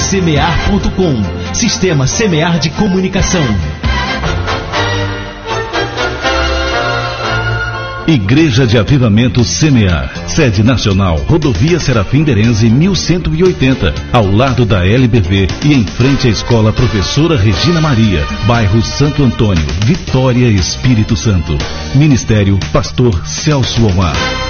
semear.com. Sistema Semear de Comunicação. Igreja de Avivamento Semear, sede nacional, Rodovia Serafim Derenze 1180, ao lado da LBV e em frente à Escola Professora Regina Maria, bairro Santo Antônio, Vitória, Espírito Santo. Ministério Pastor Celso Omar.